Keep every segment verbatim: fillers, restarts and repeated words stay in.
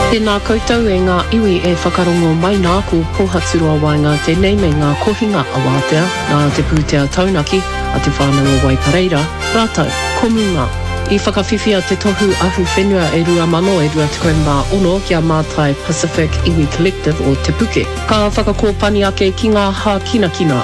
Tēnā koutou e ngā iwi e whakarongo mai nā ko pōhaturua wai ngā tēnei me ngā kohinga a wātea, ngā te pūtea taunaki a te whānau Waipareira, rātou, komunga. I whakawhiwhia te tohu ahu whenua e rua mano e rua te koe mā ono kia mātai Pacific Iwi Collective o Te Puke. Ka whakakōpani ake ki ngā hā kina kina.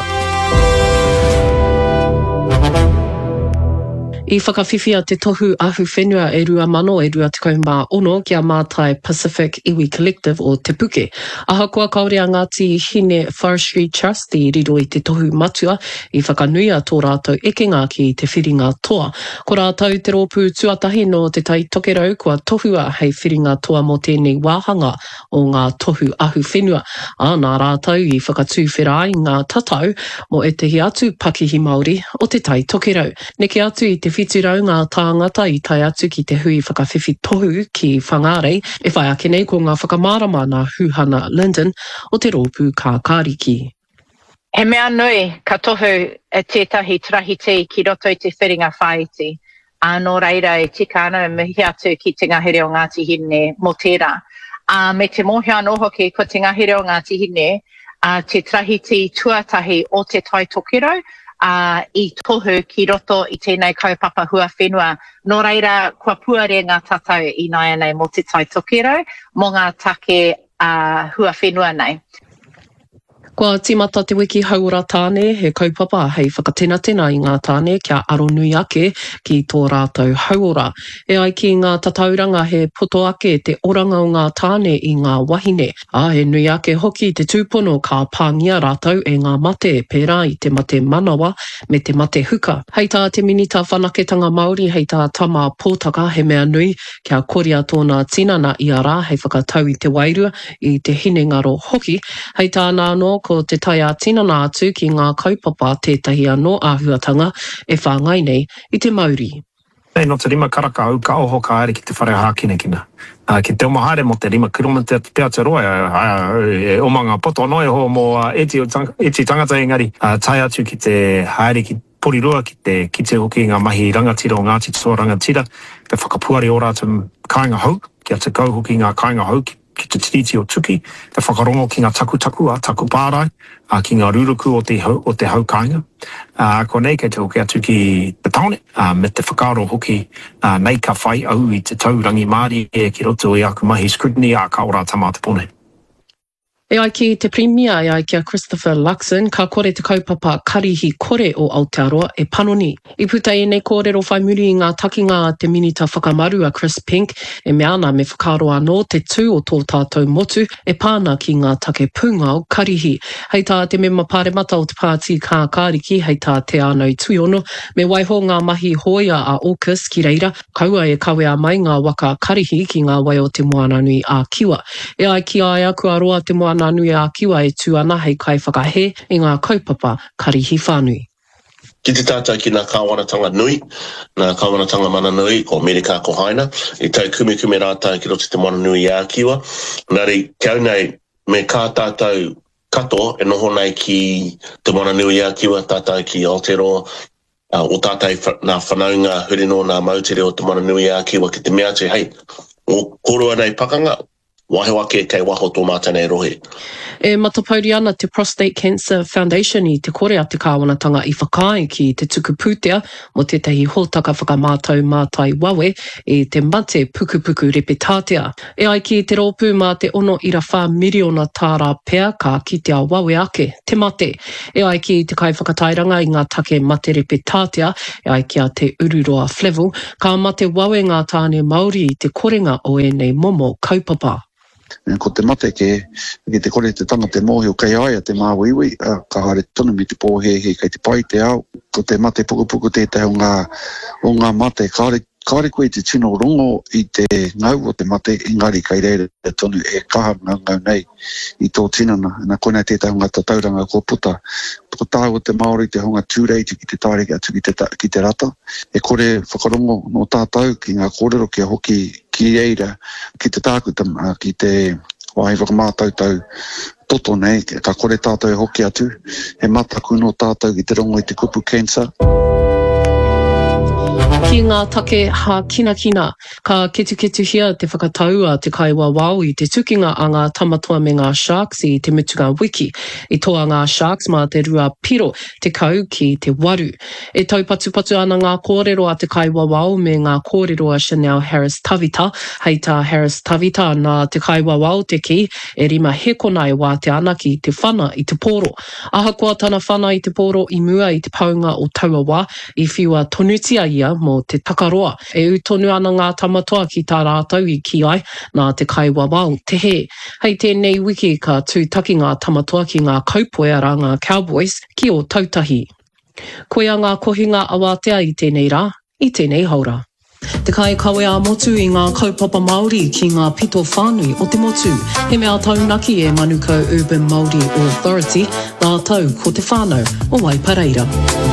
I whakawhiwhia te tohu ahu whenua e rua mano e rua te koe mā ono kia mātai Pacific Iwi Collective o Te Puke. Ahakoa kaore a Ngāti Hine Forestry Trust i riro i te tohu matua i whakanuia tō rātou ekenga ki te whiringa toa. Ko rātou te rōpū tuatahi no te tai tokerau kua tohua hei whiringa toa mo tēnei wāhanga o ngā tohu ahu whenua. A nā rātou i whakatūwhera i ngā tatau mo e tehi atu Pakihi Māori o te tai tokerau. Neke atu i te whiturau ngā tāngata i tai atu ki te hui whakawhiwhi tohu ki whangarei, e whai ake nei ko ngā whakamārama nā Huhana Linden o te rōpū kā kāriki. He mea nui ka tohu e tētahi trahite ki roto i te whiringa whaiti. Anō reira e tika ana e mihi atu ki te ngahere o Ngāti Hine mō tērā. A me te mohi anō hoki ko te ngahere o Ngāti Hine, a te trahite tuatahi o te tai tokerau, Uh, i tohu ki roto i tēnei kaupapa hua whenua. Nō reira, kua puare ngā tatau i nai nei mo te tai tokerau, mo ngā take uh, hua whenua nei. Kua timata te wiki haura tāne, he kaupapa hei whakatena tena i ngā tāne kia aro nui ake ki tō rātou hauora. E ai ki ngā tatauranga he poto ake te oranga o ngā tāne i ngā wahine. A he nui ake hoki te tūpono ka pāngia rātou e ngā mate pērā i te mate manawa me te mate huka. Hei tā te minita whanaketanga Māori, hei tā tama pōtaka he mea nui kia koria tōna tinana i a rā hei whakatau i te wairua i te hine ngaro hoki. Hei tā nāno ko te tai a tinana atu ki ngā kaupapa tētahi anō āhuatanga e whāngai nei i te Māori. Nei, no te rima karaka au ka oho ka aere ki te whare hākine kina. Uh, ki te omahaere mo te rima kilomita te Aotearoa, uh, e omanga poto anō e ho mo uh, eti, eti tangata engari. Uh, tai atu ki te haere ki porirua ki te ki te hoki ngā mahi rangatira o Ngāti Toa rangatira. Pe whakapuare o rātou kāinga hau, ki a te kau hoki ngā kāinga hau ki ki te tiriti o tuki, te whakarongo ki ngā taku taku, a taku pārai, a ki ngā ruruku o te, o te haukainga. Uh, ko nei kei te hoki atu ki te taone, uh, me te whakaro hoki uh, nei ka whai au i te taurangi Māori e ki roto i aku mahi scrutiny a ka ora tamata pone. E ai ki te Premier, e ai kia Christopher Luxon, ka kore te kaupapa karihi kore o Aotearoa e panoni. I puta e nei kōrero whai muri i ngā takinga a te minita whakamaru a Chris Pink, e mea ana me whakaro anō te tū o tō tātou motu, e pāna ki ngā take punga o karihi. Hei tā te mema pāremata o te pāti kā kāriki, hei tā te ānau tuiono, me waiho ngā mahi hoia a AUKUS ki reira, kaua e kawea mai ngā waka karihi ki ngā wai o te Moananui a Kiwa. E ai ki ai aku aroa te Moananui Nui a Kiwa e tū ana hei kai whakahe i ngā kaupapa karihi whānui. Ki te tātou ki ngā kāwanatanga nui, ngā kāwanatanga mana nui, ko Amerika ko Haina, i tai kume kume rātou ki roto te Moananui a Kiwa. Nari, kau nei, me kā tātou kato e noho nei ki te Moananui a Kiwa, tātou ki Aotearoa, uh, o tātou nā whanaunga hurino nā mautere o te Moananui a Kiwa ki te mea te, hei, o koroa nei pakanga, wahe wake kei waho tō mātanei rohe. E matapauri ana te Prostate Cancer Foundation i te kore a te kāwanatanga i whakai ki te tuku pūtea mo tētahi hōtaka whakamātau mātai wawe e te mate puku puku repetātea. E ai ki te rōpū mā te ono ira whā miriona tāra pea ka kitea wawe ake, te mate. E ai ki te kai whakatairanga i ngā take mate repetātea, e ai ki a te ururoa Flevel, ka mate wawe ngā tāne Māori i te korenga o e nei momo kaupapa. Ko te mate ke, ke te kore te tanga te mohi o kei aia te māwiwi, ka hare tonu mi te pōhehe kei te pai te au. Ko te mate puku puku tētai o ngā, o ngā mate, ka hare, ka hare koe te tino rongo i te ngau o te mate, engari kei reire te tonu e kaha ngau ngau nei i tō tinana. Nā koe nei tētai o ngā tatauranga ko puta. Ko tāu o te Māori te honga tūreiti ki te tāreke atu ki te, ki te rata. E kore whakarongo no tātou ki ngā kōrero kia hoki ki reira, ki te tākutama, ki te wahi whakamātautau toto nei, ka kore tātou e hoki atu, he mataku no tātou ki te rongo i te kupu cancer. Ki ngā take ha kina kina, ka ketu ketu hia te whakataua te kaiwa wau i te tukinga a ngā tamatoa me ngā sharks i te mutunga wiki. I toa ngā sharks mā te rua piro te kau ki te waru. E tau patu patu ana ngā kōrero a te kaiwa wau me ngā kōrero a Chanel Harris Tavita. Hei tā Harris Tavita nā te kaiwa wau te ki e rima he konai wā te anaki te whana i te pōro. Ahakoa tana whana i te pōro i mua i te paunga o taua wā i whiua tonutia ia mō te takaroa. E utonu ana ngā tamatoa ki tā rātau i ki ai nā te kaiwa wau te he. Hei tēnei wiki ka tūtaki ngā tamatoa ki ngā kaupoe ara ngā cowboys ki o tautahi. Koe a ngā kohinga awatea i tēnei rā, i tēnei haura. Te kai kawe a motu i ngā kaupapa Māori ki ngā pito whānui o te motu. He mea taunaki e Manukau Urban Māori Authority, ngā tau ko te whānau o Waipareira.